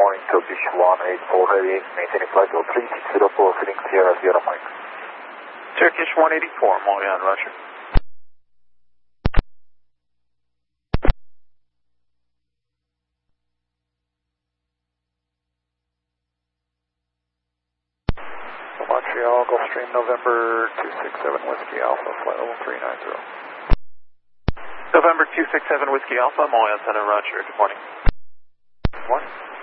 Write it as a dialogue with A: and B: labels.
A: morning, Turkish 184 Heavy, maintaining flight level 3604, heading Sierra Sierra Mike.
B: Turkish 184, Moyan, roger.
A: Montreal, Gulfstream, November 267 Whiskey Alpha, flight level 390.
B: November 267 Whiskey Alpha, Moyan Center, roger. Good morning.
A: Good morning.